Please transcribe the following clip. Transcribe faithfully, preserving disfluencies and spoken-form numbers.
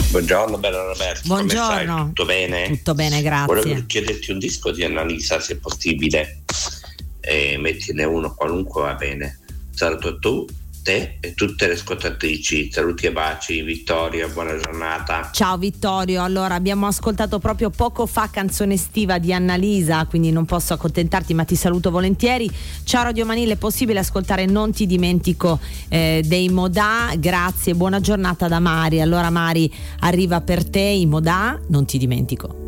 Buongiorno, bello Roberto. Buongiorno. Come stai? Tutto bene? Tutto bene, grazie. Volevo chiederti un disco di Annalisa, se è possibile. E mettine uno qualunque, va bene. Saluto tu, te e tutte le ascoltatrici. Saluti e baci, Vittorio, buona giornata. Ciao Vittorio, allora abbiamo ascoltato proprio poco fa Canzone estiva di Annalisa, quindi non posso accontentarti, ma ti saluto volentieri. Ciao Radio Manile, è possibile ascoltare Non ti dimentico eh, dei Modà? Grazie, buona giornata da Mari. Allora Mari, arriva per te i Modà, Non ti dimentico.